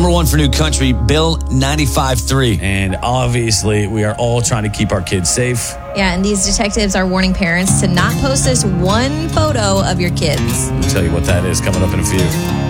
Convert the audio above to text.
Number one for New Country, Bill 95.3. And obviously, we are all trying to keep our kids safe. Yeah, and these detectives are warning parents to not post this one photo of your kids. I'll tell you what that is coming up in a few.